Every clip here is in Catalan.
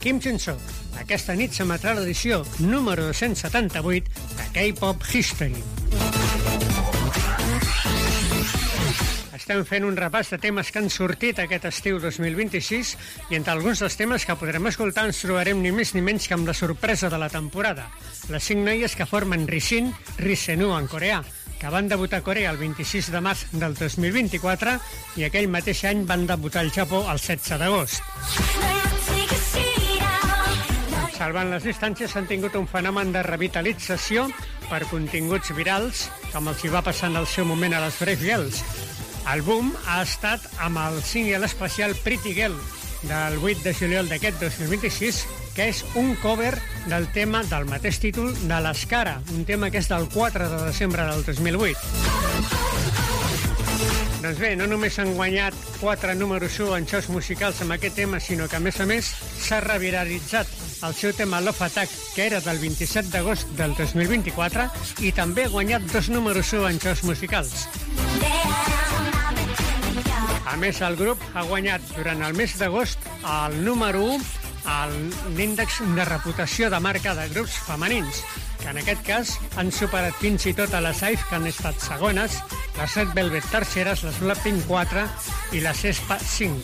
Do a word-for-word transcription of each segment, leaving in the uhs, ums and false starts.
Kim Jin-soo. Aquesta nit s'emetrà l'edició número dos-cents setanta-vuit de K-Pop History. Estem fent un repàs de temes que han sortit aquest estiu dos mil vint-i-sis i entre alguns dels temes que podrem escoltar ens trobarem ni més ni menys que amb la sorpresa de la temporada. Les cinc noies que formen Rishin, Risenu en coreà, que van debutar a Corea el vint-i-sis de març del dos mil vint-i-quatre i aquell mateix any van debutar al Japó el setze d'agost. Salvant les distàncies han tingut un fenomen de revitalització per continguts virals, com els hi va passar en el seu moment a les Brave Girls. El boom ha estat amb el single especial Pretty Girl del vuit de juliol d'aquest dos mil vint-i-sis, que és un cover del tema del mateix títol de l'Escara, un tema que és del quatre de desembre del dos mil vuit. Doncs bé, no només han guanyat quatre números u en shows musicals amb aquest tema, sinó que, a més a més, s'ha reviralitzat el seu tema Love Attack, que era del vint-i-set d'agost del dos mil vint-i-quatre, i també ha guanyat dos números u en shows musicals. A més, el grup ha guanyat durant el mes d'agost el número u a l'índex de reputació de marca de grups femenins, que en aquest cas han superat fins i tot a les Ive, que han estat segones, les Red Velvet terceres, les Blackpink quatre i les aespa cinc.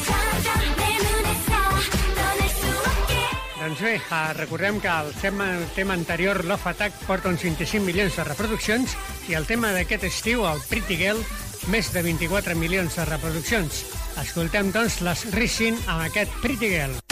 Doncs bé, recordem que el tema, el tema anterior, Love Attack, porta uns vint-i-cinc milions de reproduccions i el tema d'aquest estiu, el Pretty Girl, més de vint-i-quatre milions de reproduccions. Escoltem, doncs, les Rishin amb aquest Pretty Girl.